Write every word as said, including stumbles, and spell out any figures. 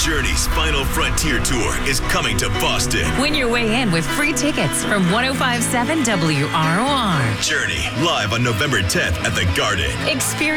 Journey's Final Frontier Tour is coming to Boston. Win your way in with free tickets from one oh five point seven W R O R. Journey, live on November tenth at the Garden. Experience